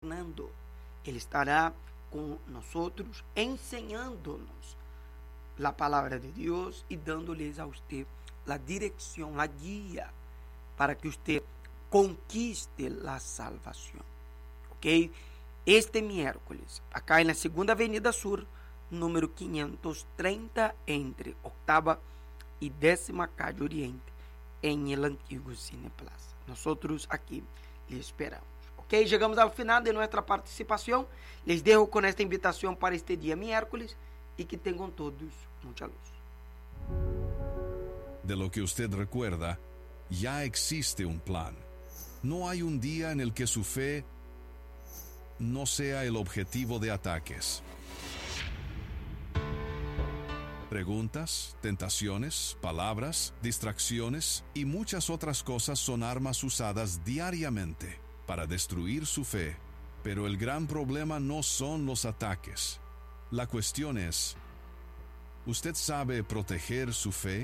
Fernando. Él estará con nosotros enseñándonos la palabra de Dios y dándoles a usted la dirección, la guía para que usted conquiste la salvación. ¿Ok? Este miércoles, acá en la Segunda Avenida Sur, número 530, entre Octava y 10ª Calle Oriente, en el antiguo Cine Plaza. Nosotros aquí les esperamos. Ok, llegamos al final de nuestra participación. Les dejo con esta invitación para este día miércoles y que tengan todos mucha luz. De lo que usted recuerda, ya existe un plan. No hay un día en el que su fe no sea el objetivo de ataques. Preguntas, tentaciones, palabras, distracciones y muchas otras cosas son armas usadas diariamente para destruir su fe. Pero el gran problema no son los ataques. La cuestión es, ¿usted sabe proteger su fe?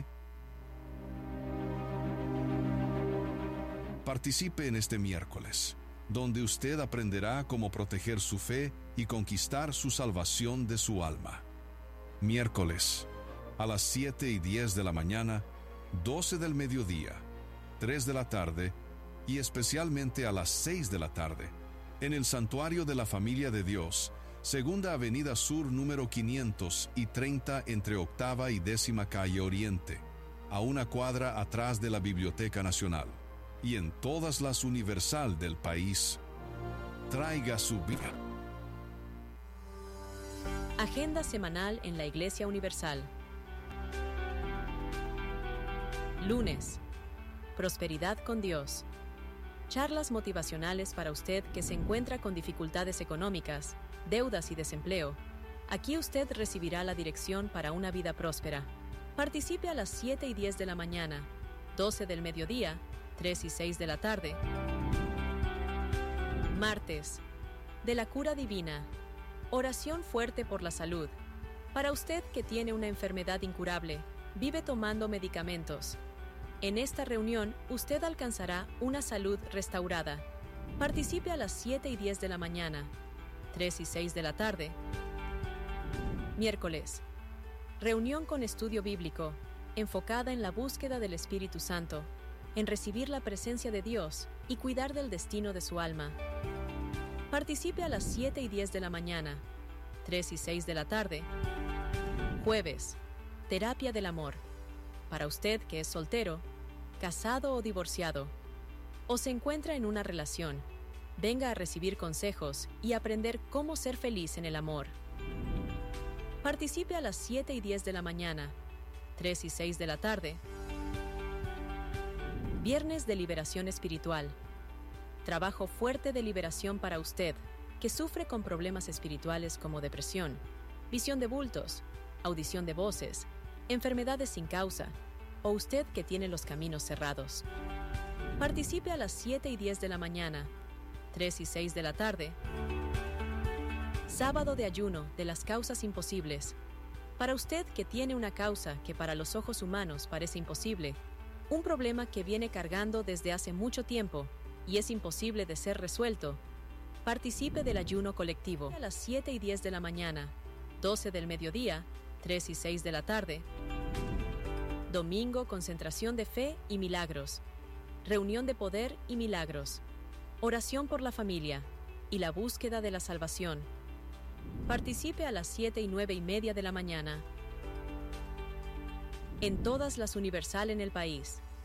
Participe en este miércoles, donde usted aprenderá cómo proteger su fe y conquistar su salvación de su alma. Miércoles, a las 7:10 de la mañana, 12 del mediodía, 3 de la tarde y especialmente a las 6 de la tarde, en el Santuario de la Familia de Dios, Segunda Avenida Sur número 530 entre Octava y 10ª Calle Oriente, a una cuadra atrás de la Biblioteca Nacional, y en todas las Universal del país. Traiga su Biblia. Agenda semanal en la Iglesia Universal. Lunes. Prosperidad con Dios. Charlas motivacionales para usted que se encuentra con dificultades económicas, deudas y desempleo. Aquí usted recibirá la dirección para una vida próspera. Participe a las 7:10 de la mañana, 12 del mediodía, 3 y 6 de la tarde. Martes. De la cura divina. Oración fuerte por la salud. Para usted que tiene una enfermedad incurable, vive tomando medicamentos. En esta reunión, usted alcanzará una salud restaurada. Participe a las 7:10 de la mañana, 3 y 6 de la tarde. Miércoles. Reunión con estudio bíblico, enfocada en la búsqueda del Espíritu Santo, en recibir la presencia de Dios y cuidar del destino de su alma. Participe a las 7:10 de la mañana, 3 y 6 de la tarde. Jueves. Terapia del amor. Para usted que es soltero, casado o divorciado, o se encuentra en una relación, venga a recibir consejos y aprender cómo ser feliz en el amor. Participe a las 7:10 de la mañana, 3 y 6 de la tarde. Viernes de liberación espiritual. Trabajo fuerte de liberación para usted, que sufre con problemas espirituales como depresión, visión de bultos, audición de voces, enfermedades sin causa, o usted que tiene los caminos cerrados. Participe a las 7:10 de la mañana, 3 y 6 de la tarde. Sábado de ayuno de las causas imposibles. Para usted que tiene una causa que para los ojos humanos parece imposible, un problema que viene cargando desde hace mucho tiempo y es imposible de ser resuelto, participe del ayuno colectivo a las 7:10 de la mañana, 12 del mediodía, 3 y 6 de la tarde. Domingo, concentración de fe y milagros. Reunión de poder y milagros. Oración por la familia y la búsqueda de la salvación. Participe a las 7 y 9:30 de la mañana. En todas las Universal en el país.